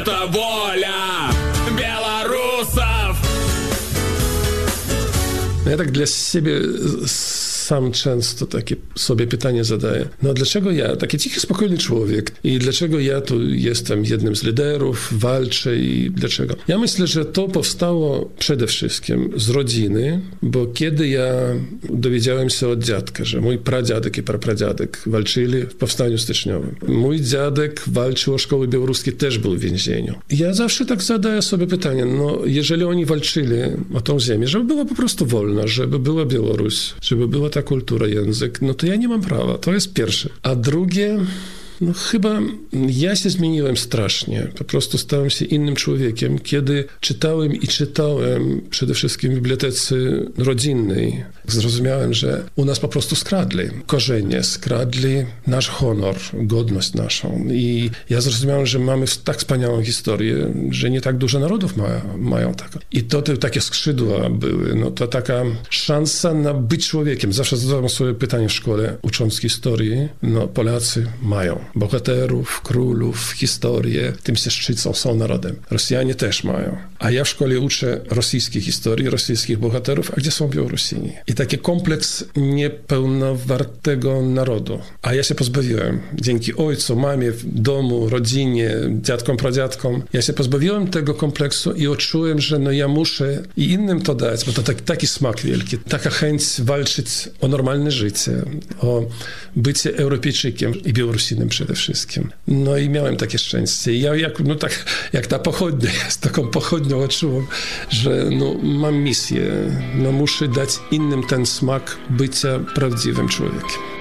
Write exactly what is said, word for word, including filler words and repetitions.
Это воля белорусов! Ja tak dla siebie sam często takie sobie pytanie zadaję. No dlaczego ja, taki cichy, spokojny człowiek i dlaczego ja tu jestem jednym z liderów, walczę i dlaczego? Ja myślę, że to powstało przede wszystkim z rodziny, bo kiedy ja dowiedziałem się od dziadka, że mój pradziadek i prapradziadek walczyli w powstaniu styczniowym. Mój dziadek walczył o szkoły białoruskie, też był w więzieniu. Ja zawsze tak zadaję sobie pytanie, no jeżeli oni walczyli o tą ziemię, żeby była po prostu wolna, żeby była Białoruś, żeby była ta kultura, język, no to ja nie mam prawa. To jest pierwsze. A drugie, no chyba ja się zmieniłem strasznie. Po prostu stałem się innym człowiekiem, kiedy czytałem i czytałem przede wszystkim w bibliotece rodzinnej. Zrozumiałem, że u nas po prostu skradli korzenie, skradli nasz honor, godność naszą. I ja zrozumiałem, że mamy tak wspaniałą historię, że nie tak dużo narodów ma, mają taką. I to te takie skrzydła były. No to taka szansa na być człowiekiem. Zawsze zadawałem sobie pytanie w szkole, ucząc historii. No Polacy mają bohaterów, królów, historię, tym się szczycą, są narodem. Rosjanie też mają. A ja w szkole uczę rosyjskiej historii, rosyjskich bohaterów, a gdzie są Białorusini? I taki kompleks niepełnowartego narodu. A ja się pozbawiłem. Dzięki ojcu, mamie, domu, rodzinie, dziadkom, pradziadkom. Ja się pozbawiłem tego kompleksu i odczułem, że no ja muszę i innym to dać, bo to tak, taki smak wielki. Taka chęć walczyć o normalne życie, o bycie Europejczykiem i Białorusinem przede wszystkim. No i miałem takie szczęście. I ja jak, no tak, jak ta pochodnia, z taką pochodnią odczułem, że no, mam misję. No muszę dać innym ten smak bycia prawdziwym człowiekiem.